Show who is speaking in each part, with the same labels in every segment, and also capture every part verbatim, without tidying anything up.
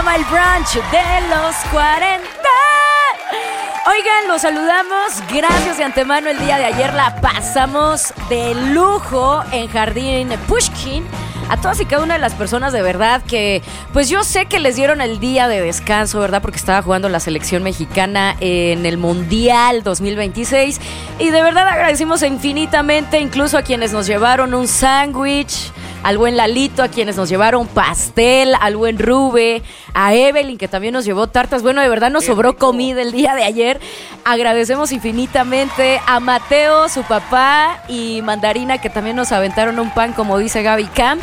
Speaker 1: llama el brunch de los cuarenta. Oigan, los saludamos. Gracias de antemano. El día de ayer la pasamos de lujo en Jardín Pushkin. A todas y cada una de las personas de verdad que, pues yo sé que les dieron el día de descanso, ¿verdad? Porque estaba jugando la selección mexicana en el Mundial dos mil veintiséis. Y de verdad agradecimos infinitamente incluso a quienes nos llevaron un sándwich, al buen Lalito, a quienes nos llevaron pastel, al buen Rube, a Evelyn, que también nos llevó tartas. Bueno, de verdad nos sobró comida el día de ayer. Agradecemos infinitamente a Mateo, su papá, y Mandarina, que también nos aventaron un pan, como dice Gaby Cam.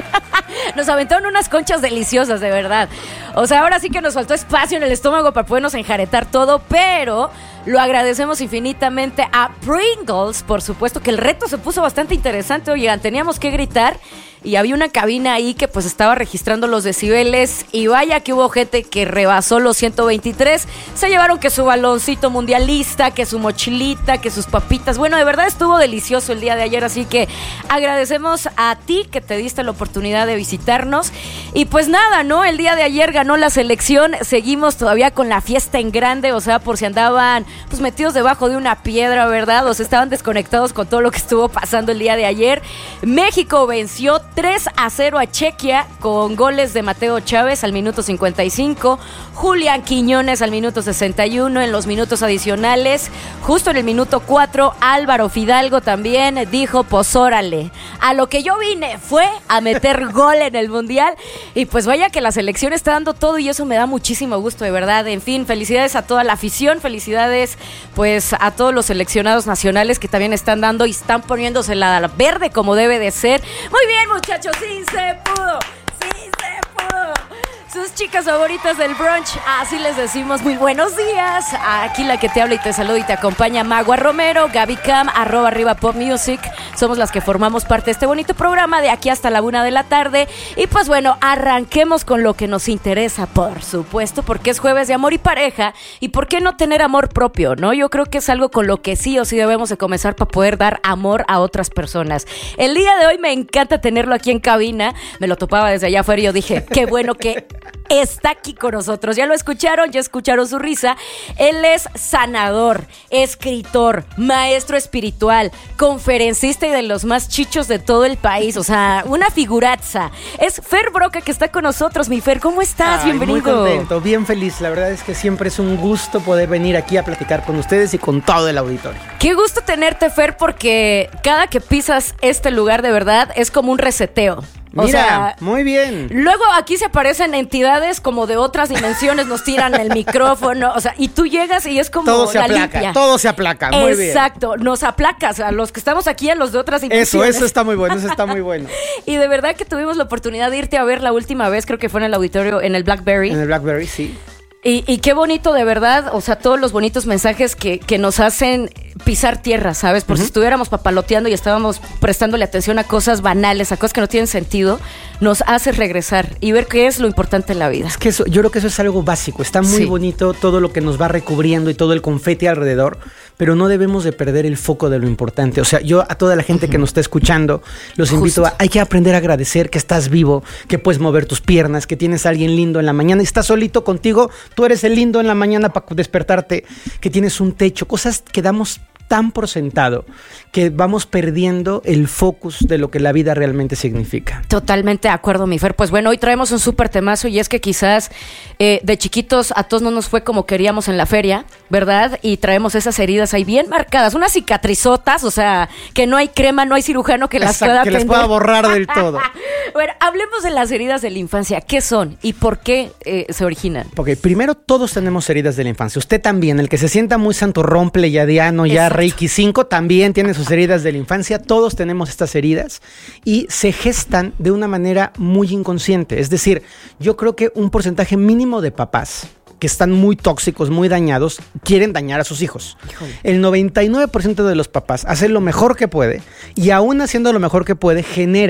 Speaker 1: Nos aventaron unas conchas deliciosas, de verdad. O sea, ahora sí que nos faltó espacio en el estómago para podernos enjaretar todo, pero lo agradecemos infinitamente a Pringles, por supuesto, que el reto se puso bastante interesante. Oigan, teníamos que gritar y había una cabina ahí que pues estaba registrando los decibeles y vaya que hubo gente que rebasó los ciento veintitrés. Se llevaron que su baloncito mundialista, que su mochilita, que sus papitas. Bueno, de verdad estuvo delicioso el día de ayer, así que agradecemos a ti que te diste la oportunidad de visitarnos. Y pues nada, ¿no? El día de ayer ganó la selección, seguimos todavía con la fiesta en grande, o sea, por si andaban pues metidos debajo de una piedra, ¿verdad? O sea, estaban desconectados con todo lo que estuvo pasando el día de ayer. México venció tres a cero a Chequia con goles de Mateo Chávez al minuto cincuenta y cinco, Julián Quiñones al minuto sesenta y uno. En los minutos adicionales, justo en el minuto cuatro, Álvaro Fidalgo también dijo, pues órale, a lo que yo vine fue a meter gol en el Mundial. Y pues vaya que la selección está dando todo y eso me da muchísimo gusto, de verdad. En fin, felicidades a toda la afición, felicidades pues a todos los seleccionados nacionales que también están dando y están poniéndose la verde como debe de ser. Muy bien, muchachos, sí se pudo, sí se pudo. Sus chicas favoritas del brunch, así les decimos muy buenos días. Aquí la que te habla y te saluda y te acompaña, Magua Romero, Gaby Cam, arroba arriba Pop Music. Somos las que formamos parte de este bonito programa de aquí hasta la una de la tarde. Y pues bueno, arranquemos con lo que nos interesa, por supuesto, porque es jueves de amor y pareja. Y por qué no tener amor propio, ¿no? Yo creo que es algo con lo que sí o sí debemos de comenzar para poder dar amor a otras personas. El día de hoy me encanta tenerlo aquí en cabina. Me lo topaba desde allá afuera y yo dije, qué bueno que está aquí con nosotros. Ya lo escucharon, ya escucharon su risa. Él es sanador, escritor, maestro espiritual, conferencista y de los más chichos de todo el país. O sea, una figuraza. Es Fer Broca que está con nosotros. Mi Fer, ¿cómo estás?
Speaker 2: Ay,
Speaker 1: bienvenido.
Speaker 2: Muy contento, bien feliz. La verdad es que siempre es un gusto poder venir aquí a platicar con ustedes y con todo el auditorio.
Speaker 1: Qué gusto tenerte, Fer, porque cada que pisas este lugar de verdad es como un reseteo. O
Speaker 2: Mira,
Speaker 1: sea,
Speaker 2: muy bien.
Speaker 1: Luego aquí se aparecen entidades como de otras dimensiones, nos tiran el micrófono, o sea, y tú llegas y es como
Speaker 2: todo se
Speaker 1: la
Speaker 2: aplaca,
Speaker 1: limpia.
Speaker 2: todo se aplaca, muy bien.
Speaker 1: Exacto, nos aplacas a los que estamos aquí, a los de otras dimensiones.
Speaker 2: Eso, eso está muy bueno, eso está muy bueno.
Speaker 1: Y de verdad que tuvimos la oportunidad de irte a ver la última vez, creo que fue en el auditorio, en el Blackberry.
Speaker 2: En el Blackberry, sí.
Speaker 1: Y, y qué bonito, de verdad, o sea, todos los bonitos mensajes que, que nos hacen pisar tierra, ¿sabes? Por uh-huh. si estuviéramos papaloteando y estábamos prestándole atención a cosas banales, a cosas que no tienen sentido, nos hace regresar y ver qué es lo importante en la vida.
Speaker 2: Es que eso, yo creo que eso es algo básico. Está muy sí. bonito todo lo que nos va recubriendo y todo el confeti alrededor, pero no debemos de perder el foco de lo importante. O sea, yo a toda la gente uh-huh. que nos está escuchando, los invito Justo. a, hay que aprender a agradecer que estás vivo, que puedes mover tus piernas, que tienes a alguien lindo en la mañana y estás solito contigo, tú eres el lindo en la mañana para despertarte, que tienes un techo, cosas que damos tan por sentado que vamos perdiendo el focus de lo que la vida realmente significa.
Speaker 1: Totalmente de acuerdo, mi Fer. Pues bueno, hoy traemos un súper temazo y es que quizás eh, de chiquitos a todos no nos fue como queríamos en la feria, ¿verdad? Y traemos esas heridas ahí bien marcadas, unas cicatrizotas, o sea, que no hay crema, no hay cirujano que las
Speaker 2: Exacto,
Speaker 1: pueda
Speaker 2: que las pueda borrar del todo.
Speaker 1: Bueno, hablemos de las heridas de la infancia. ¿Qué son y por qué eh, se originan?
Speaker 2: Ok, primero todos tenemos heridas de la infancia. Usted también, el que se sienta muy santurrón, pleyadiano, ya Exacto. Reiki cinco, también tiene sus heridas de la infancia. Todos tenemos estas heridas y se gestan de una manera muy inconsciente. Es decir, yo creo que un porcentaje mínimo de papás que están muy tóxicos, muy dañados, quieren dañar a sus hijos. Híjole. El noventa y nueve por ciento de los papás hace lo mejor que puede y aún haciendo lo mejor que puede genera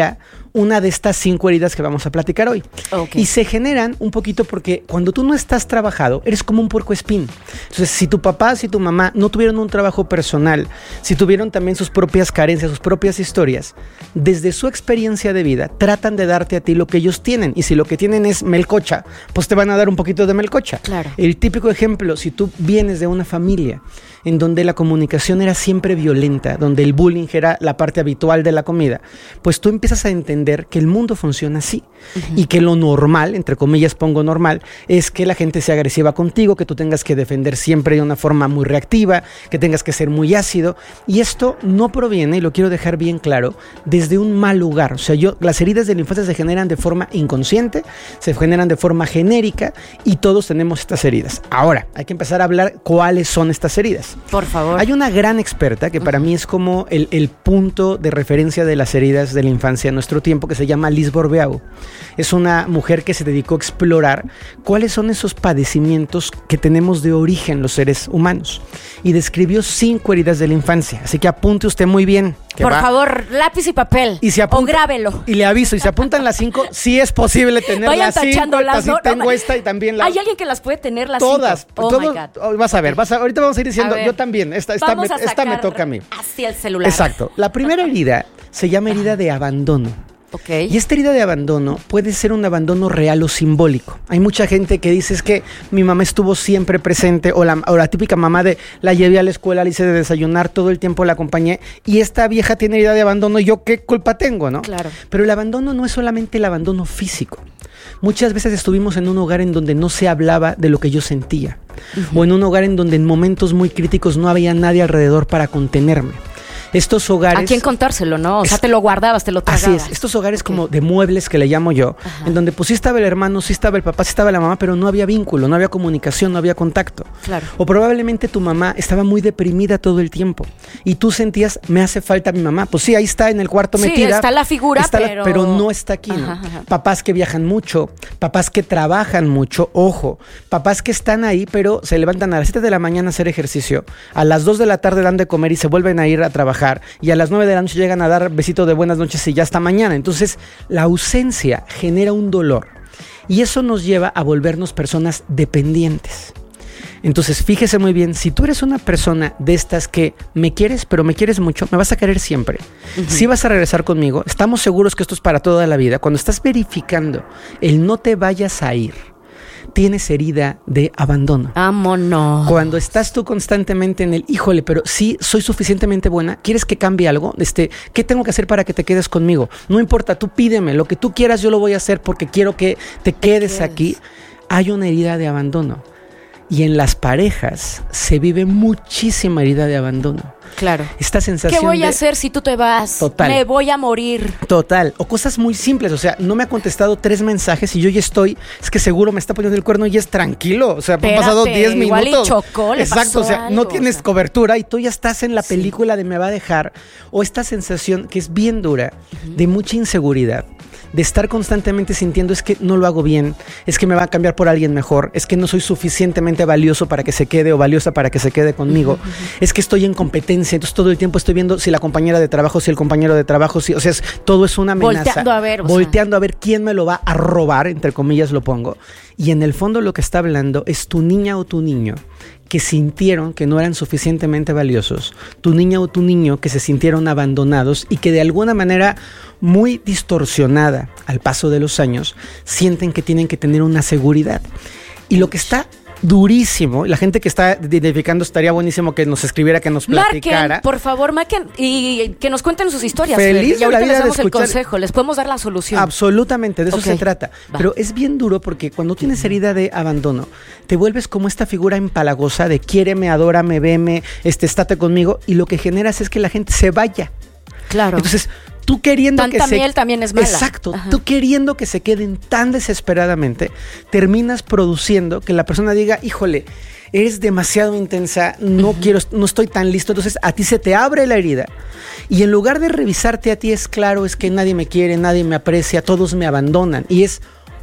Speaker 2: una de estas cinco heridas que vamos a platicar hoy. Okay. Y se generan un poquito porque cuando tú no estás trabajado, eres como un puercoespín. Entonces, si tu papá, si tu mamá no tuvieron un trabajo personal, si tuvieron también sus propias carencias, sus propias historias, desde su experiencia de vida, tratan de darte a ti lo que ellos tienen. Y si lo que tienen es melcocha, pues te van a dar un poquito de melcocha.
Speaker 1: Claro.
Speaker 2: El típico ejemplo, si tú vienes de una familia en donde la comunicación era siempre violenta, donde el bullying era la parte habitual de la comida, pues tú empiezas a entender que el mundo funciona así. Uh-huh. Y que lo normal, entre comillas pongo normal, es que la gente sea agresiva contigo, que tú tengas que defender siempre de una forma muy reactiva, que tengas que ser muy ácido. Y esto no proviene, y lo quiero dejar bien claro, desde un mal lugar. O sea, yo, las heridas de la infancia se generan de forma inconsciente, se generan de forma genérica y todos tenemos estas heridas. Ahora, hay que empezar a hablar cuáles son estas heridas.
Speaker 1: Por favor.
Speaker 2: Hay una gran experta que para uh-huh. mí es como el, el punto de referencia de las heridas de la infancia en nuestro tiempo, que se llama Liz Bourbeau. Es una mujer que se dedicó a explorar cuáles son esos padecimientos que tenemos de origen los seres humanos. Y describió cinco heridas de la infancia. Así que apunte usted muy bien.
Speaker 1: Por va. favor, lápiz y papel.
Speaker 2: Y se apunta,
Speaker 1: o grábelo.
Speaker 2: Y le aviso, y se apuntan las cinco, sí es posible tener
Speaker 1: Vayan
Speaker 2: las cinco.
Speaker 1: Las,
Speaker 2: así
Speaker 1: no,
Speaker 2: tengo
Speaker 1: no,
Speaker 2: esta y también la...
Speaker 1: ¿Hay alguien que las puede tener las
Speaker 2: todas,
Speaker 1: cinco? Oh,
Speaker 2: todo,
Speaker 1: my God.
Speaker 2: Vas a ver, vas a, ahorita vamos a ir diciendo, a yo también, esta, esta, me, esta me toca a mí.
Speaker 1: Así el celular.
Speaker 2: Exacto. La primera herida se llama herida de abandono.
Speaker 1: Okay.
Speaker 2: Y esta herida de abandono puede ser un abandono real o simbólico. Hay mucha gente que dice es que mi mamá estuvo siempre presente, o la, o la típica mamá de la llevé a la escuela, le hice de desayunar, todo el tiempo la acompañé, y esta vieja tiene herida de abandono, ¿yo qué culpa tengo, no?
Speaker 1: Claro.
Speaker 2: Pero el abandono no es solamente el abandono físico. Muchas veces estuvimos en un hogar en donde no se hablaba de lo que yo sentía, uh-huh. o en un hogar en donde en momentos muy críticos no había nadie alrededor para contenerme. Estos hogares...
Speaker 1: ¿A quién contárselo, no? O sea, te lo guardabas, te lo tragabas.
Speaker 2: Así es, estos hogares okay. como de muebles que le llamo yo, ajá. en donde pues sí estaba el hermano, sí estaba el papá, sí estaba la mamá, pero no había vínculo, no había comunicación, no había contacto.
Speaker 1: Claro.
Speaker 2: O probablemente tu mamá estaba muy deprimida todo el tiempo y tú sentías, me hace falta mi mamá. Pues sí, ahí está en el cuarto
Speaker 1: sí,
Speaker 2: metida.
Speaker 1: Sí, está la figura,
Speaker 2: está
Speaker 1: pero...
Speaker 2: La, pero no está aquí, ¿no? Ajá, ajá. Papás que viajan mucho, papás que trabajan mucho, ojo, papás que están ahí, pero se levantan a las siete de la mañana a hacer ejercicio, a las dos de la tarde dan de comer y se vuelven a ir a trabajar, y a las nueve de la noche llegan a dar besito de buenas noches y ya hasta mañana. Entonces, la ausencia genera un dolor y eso nos lleva a volvernos personas dependientes. Entonces, fíjese muy bien, si tú eres una persona de estas que me quieres, pero me quieres mucho, me vas a querer siempre. Uh-huh. Si vas a regresar conmigo, estamos seguros que esto es para toda la vida. Cuando estás verificando el no te vayas a ir, tienes herida de abandono.
Speaker 1: Vámonos.
Speaker 2: Cuando estás tú constantemente en el, híjole, pero sí soy suficientemente buena, ¿quieres que cambie algo? Este, ¿qué tengo que hacer para que te quedes conmigo? No importa, tú pídeme, lo que tú quieras yo lo voy a hacer porque quiero que te quedes ¿Qué aquí. Hay una herida de abandono. Y en las parejas se vive muchísima herida de abandono.
Speaker 1: Claro.
Speaker 2: Esta sensación
Speaker 1: ¿Qué voy
Speaker 2: de,
Speaker 1: a hacer si tú te vas?
Speaker 2: Total.
Speaker 1: Me voy a morir.
Speaker 2: Total. O cosas muy simples. O sea, no me ha contestado tres mensajes y yo ya estoy. Es que seguro me está poniendo el cuerno y es tranquilo. O sea,
Speaker 1: Espérate,
Speaker 2: han pasado diez minutos.
Speaker 1: Igual y chocó, le
Speaker 2: Exacto.
Speaker 1: pasó
Speaker 2: O sea,
Speaker 1: algo,
Speaker 2: no tienes
Speaker 1: o sea.
Speaker 2: cobertura y tú ya estás en la película sí. de me va a dejar. O esta sensación que es bien dura, uh-huh. de mucha inseguridad. De estar constantemente sintiendo es que no lo hago bien, es que me va a cambiar por alguien mejor, es que no soy suficientemente valioso para que se quede o valiosa para que se quede conmigo, uh-huh. es que estoy en competencia, entonces todo el tiempo estoy viendo si la compañera de trabajo, si el compañero de trabajo, si, o sea, es, todo es una amenaza.
Speaker 1: Volteando a ver. O
Speaker 2: Volteando
Speaker 1: sea.
Speaker 2: a ver quién me lo va a robar, entre comillas lo pongo. Y en el fondo lo que está hablando es tu niña o tu niño que sintieron que no eran suficientemente valiosos, tu niña o tu niño que se sintieron abandonados y que de alguna manera muy distorsionada al paso de los años sienten que tienen que tener una seguridad. Y lo que está durísimo, la gente que está identificando estaría buenísimo que nos escribiera, que nos platicara.
Speaker 1: Marquen, por favor, marquen y que nos cuenten sus historias.
Speaker 2: Feliz
Speaker 1: y ahorita
Speaker 2: la vida
Speaker 1: les damos
Speaker 2: de escuchar.
Speaker 1: El consejo, les podemos dar la solución.
Speaker 2: Absolutamente, de eso okay. se trata.
Speaker 1: Va.
Speaker 2: Pero es bien duro porque cuando tienes herida de abandono, te vuelves como esta figura empalagosa de quiéreme, adórame, veme, este, estate conmigo, y lo que generas es que la gente se vaya.
Speaker 1: Claro.
Speaker 2: Entonces, tú queriendo
Speaker 1: Tanta
Speaker 2: que se...
Speaker 1: miel también es mala.
Speaker 2: Exacto.
Speaker 1: Ajá.
Speaker 2: Tú queriendo que se queden tan desesperadamente, terminas produciendo que la persona diga, híjole, eres demasiado intensa, no uh-huh. quiero, no estoy tan listo. Entonces, a ti se te abre la herida. Y en lugar de revisarte a ti, es claro, es que nadie me quiere, nadie me aprecia, todos me abandonan. Y es...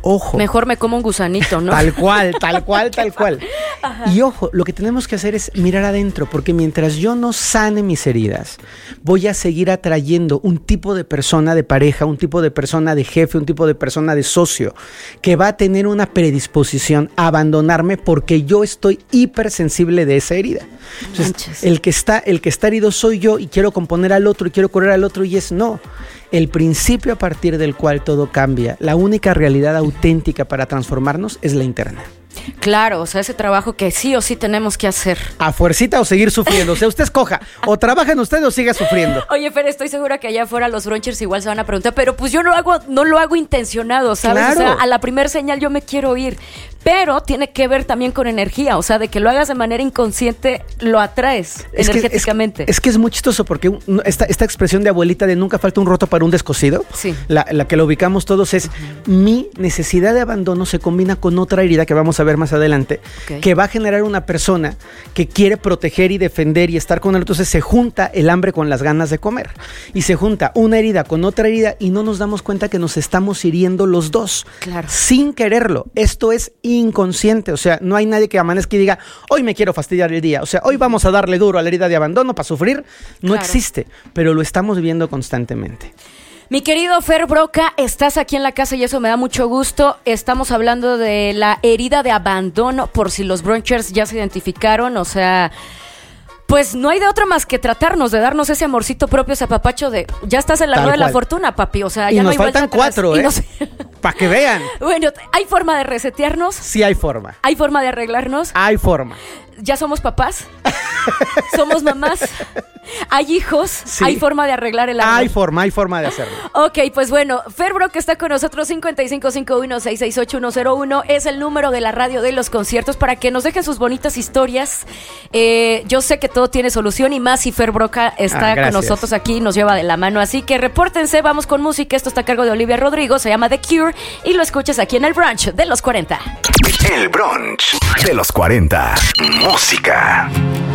Speaker 2: ojo.
Speaker 1: Mejor me como un gusanito, ¿no?
Speaker 2: Tal cual, tal cual, tal cual. Ajá. Y ojo, lo que tenemos que hacer es mirar adentro, porque mientras yo no sane mis heridas, voy a seguir atrayendo un tipo de persona de pareja, un tipo de persona de jefe, un tipo de persona de socio, que va a tener una predisposición a abandonarme porque yo estoy hipersensible de esa herida. Entonces, el que está, el que está herido soy yo y quiero componer al otro y quiero curar al otro, y es no. El principio a partir del cual todo cambia, la única realidad auténtica para transformarnos es la interna.
Speaker 1: Claro, o sea, ese trabajo que sí o sí tenemos que hacer.
Speaker 2: A fuercita o seguir sufriendo. O sea, usted escoja. O trabaja en usted o siga sufriendo.
Speaker 1: Oye, Fer, estoy segura que allá afuera los brunchers igual se van a preguntar, pero pues yo no hago, no lo hago intencionado, ¿sabes? Claro. O sea, a la primer señal yo me quiero ir. Pero tiene que ver también con energía. O sea, de que lo hagas de manera inconsciente, lo atraes es energéticamente.
Speaker 2: Que, es, es que es muy chistoso porque un, esta, esta expresión de abuelita de nunca falta un roto para un descosido,
Speaker 1: sí.
Speaker 2: la, la que lo ubicamos todos es uh-huh. mi necesidad de abandono se combina con otra herida que vamos a ver más adelante, okay. que va a generar una persona que quiere proteger y defender y estar con él. Entonces se junta el hambre con las ganas de comer. Y se junta una herida con otra herida y no nos damos cuenta que nos estamos hiriendo los dos.
Speaker 1: Claro.
Speaker 2: Sin quererlo. Esto es inconsciente, o sea, no hay nadie que amanezca y diga, hoy me quiero fastidiar el día, o sea, hoy vamos a darle duro a la herida de abandono para sufrir, no claro. existe, pero lo estamos viviendo constantemente.
Speaker 1: Mi querido Fer Broca, estás aquí en la casa y eso me da mucho gusto. Estamos hablando de la herida de abandono, por si los brunchers ya se identificaron, o sea... Pues no hay de otra más que tratarnos de darnos ese amorcito propio, ese apapacho de ya estás en la rueda de la fortuna, papi. O sea,
Speaker 2: y
Speaker 1: ya
Speaker 2: nos
Speaker 1: no hay
Speaker 2: faltan cuatro, ¿eh? Nos... Para que vean.
Speaker 1: Bueno, ¿hay forma de resetearnos?
Speaker 2: Sí hay forma.
Speaker 1: ¿Hay forma de arreglarnos?
Speaker 2: Hay forma.
Speaker 1: ¿Ya somos papás? ¿Somos mamás? ¿Hay hijos? Sí. ¿Hay forma de arreglar el árbol?
Speaker 2: Hay forma, hay forma de hacerlo.
Speaker 1: Ok, pues bueno, Fer Broca está con nosotros, cinco cinco cinco uno seis seis ocho uno cero uno es el número de la radio de los conciertos para que nos dejen sus bonitas historias. Eh, yo sé que todo tiene solución y más si Fer Broca está ah, con nosotros aquí y nos lleva de la mano. Así que repórtense, vamos con música. Esto está a cargo de Olivia Rodrigo, se llama The Cure y lo escuchas aquí en el brunch de los cuarenta.
Speaker 3: El brunch de los cuarenta. Música.